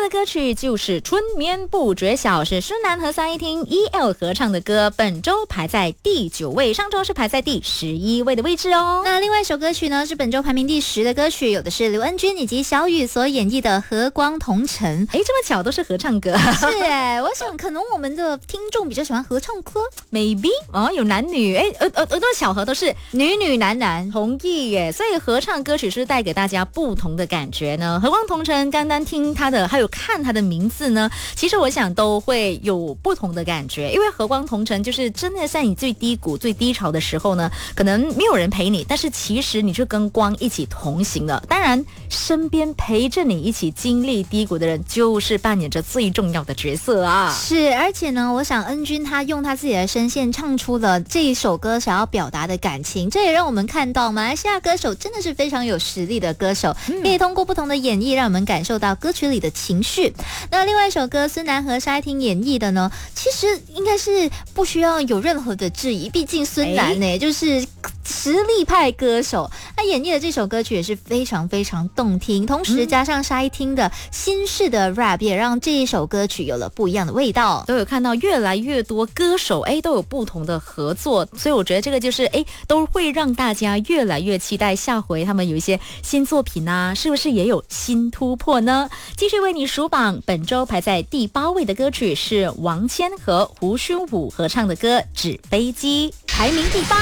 的歌曲就是《春眠不觉晓》，是孙楠和三一厅 EL 合唱的歌，本周排在第9位，上周是排在第11位的位置哦。 那另外一首歌曲呢，是本周排名第10的歌曲，有的是刘恩君以及小雨所演绎的《和光同尘》。 这么巧都是合唱歌。 是耶，我想可能我们的听众比较喜欢合唱歌 ，maybe 有男女，都巧合都是女男男， 同意耶。所以合唱歌曲是带给大家不同的感觉呢。和光同尘，单单听他的，还有看他的名字呢，其实我想都会有不同的感觉。因为和光同尘就是真的在你最低谷、最低潮的时候呢，可能没有人陪你，但是其实你就跟光一起同行了。当然，身边陪着你一起经历低谷的人，就是扮演着最重要的角色啊。 是，而且呢，我想恩君他用他自己的声线唱出了这一首歌想要表达的感情，这也让我们看到马来西亚歌手真的是非常有实力的歌手，可以通过不同的演绎让我们感受到歌曲里的情绪。那另外一首歌孙楠和沙一汀演绎的呢，其实应该是不需要有任何的质疑，毕竟孙楠呢就是实力派歌手，他演绎的这首歌曲也是非常非常动听，同时加上沙一汀的新式的 rap， 也让这一首歌曲有了不一样的味道。 都有看到越来越多歌手都有不同的合作，所以我觉得这个就是都会让大家越来越期待下回他们有一些新作品啊，是不是也有新突破呢？继续为你数榜，本周排在第8位的歌曲是王谦和胡勋武合唱的歌《纸飞机》，排名第8。